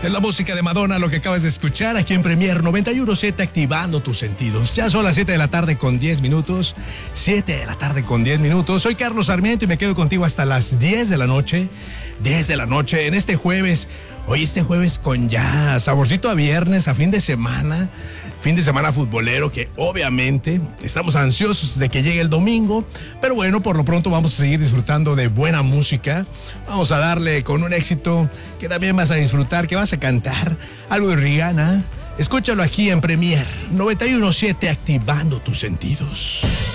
Es la música de Madonna lo que acabas de escuchar aquí en Premier 91.7, activando tus sentidos. Ya son las 7 de la tarde con 10 minutos. 7 de la tarde con 10 minutos. Soy Carlos Sarmiento y me quedo contigo hasta las 10 de la noche. 10 de la noche en este jueves. Hoy este jueves con ya saborcito a viernes, a fin de semana. Fin de semana futbolero que obviamente estamos ansiosos de que llegue el domingo, pero bueno, por lo pronto vamos a seguir disfrutando de buena música. Vamos a darle con un éxito que también vas a disfrutar, que vas a cantar, algo de Rihanna. Escúchalo aquí en Premier 91.7, activando tus sentidos.